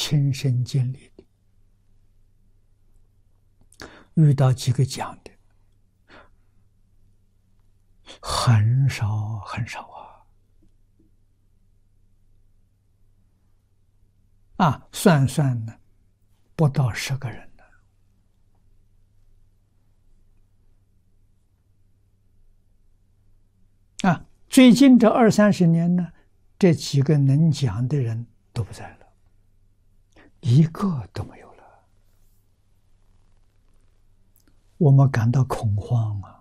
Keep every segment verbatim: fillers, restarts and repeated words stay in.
亲身经历的，遇到几个讲的，很少很少啊！啊，算算呢，不到十个人呢。啊，最近这二三十年呢，这几个能讲的人都不在了，一个都没有了。我们感到恐慌啊！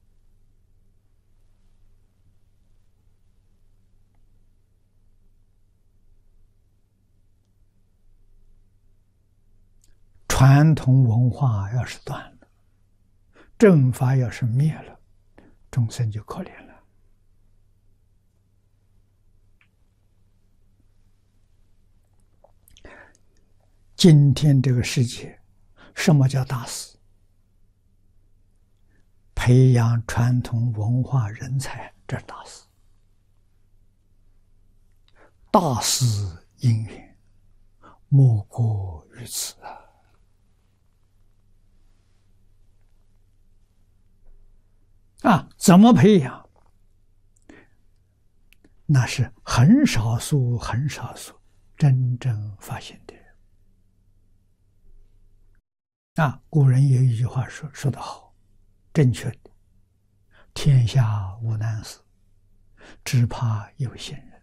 传统文化要是断了，正法要是灭了，众生就可怜了。今天这个世界，什么叫大事？培养传统文化人才，这是大事。大事因缘，莫过于此啊！啊，怎么培养？那是很少数、很少数真正发现的人。啊，古人有一句话说说得好，正确的：天下无难事，只怕有心人。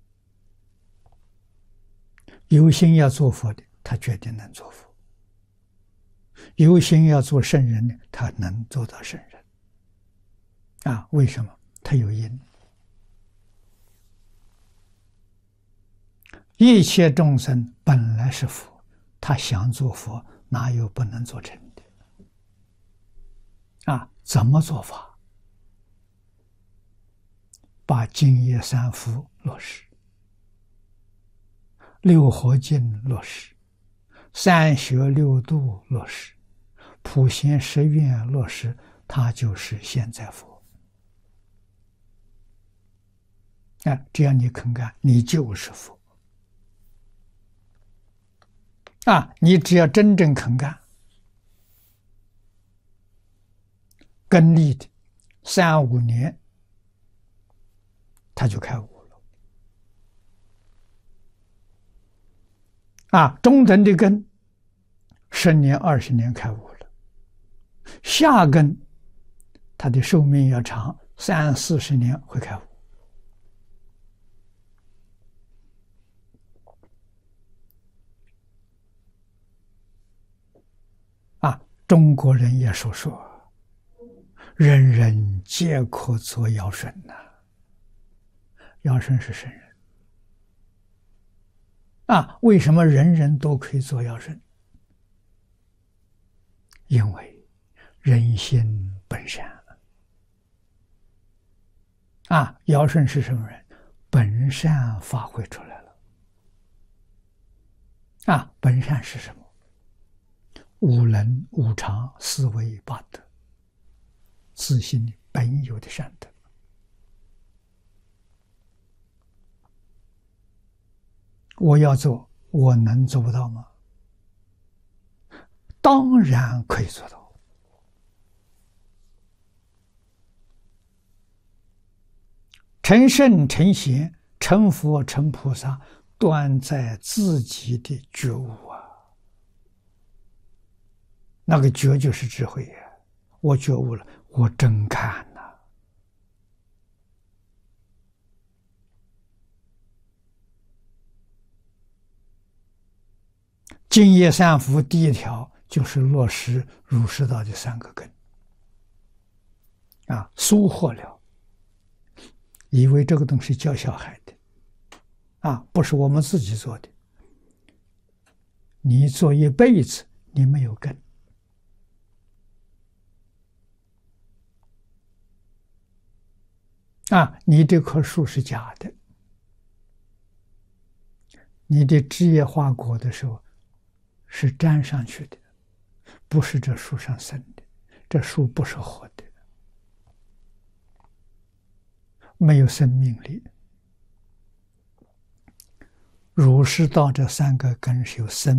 有心要做佛的，他决定能做佛；有心要做圣人的，他能做到圣人。啊，为什么？他有因。一切众生本来是佛，他想做佛，哪有不能做成的？啊，怎么做法？把净业三福落实，六合敬落实，三学六度落实，普贤十愿落实，他就是现在佛。啊，只要你肯干，你就是佛。啊，你只要真正肯干，跟立的三五年，他就开悟了。啊，中等的根，十年、二十年开悟了。下根，他的寿命要长，三四十年会开悟。啊，中国人也说说，人人皆可做尧舜呐。尧舜是圣人。啊，为什么人人都可以做尧舜？因为人心本善。啊，尧舜是什么人？本善发挥出来了。啊，本善是什么？五能、五常、四维、八德，自心本有的善德。我要做，我能做不到吗？当然可以做到。成圣、成贤、成佛、成菩萨，端在自己的觉悟啊。那个觉就是智慧呀！我觉悟了，我真干呐！净业三福第一条就是落实儒释道的三个根。啊，疏忽了，以为这个东西教小孩的，啊，不是我们自己做的。你做一辈子，你没有根。啊，你这棵树是假的，你的枝叶花果的时候是粘上去的，不是这树上生的，这树不是活的，没有生命力。 儒释道这三个根是有生